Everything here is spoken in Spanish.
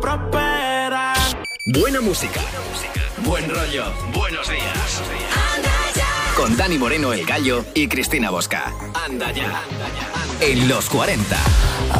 prospera. Buena música. Buen rollo. Buenos días. Con Dani Moreno, El Gallo y Cristina Bosca. Anda ya. En los 40.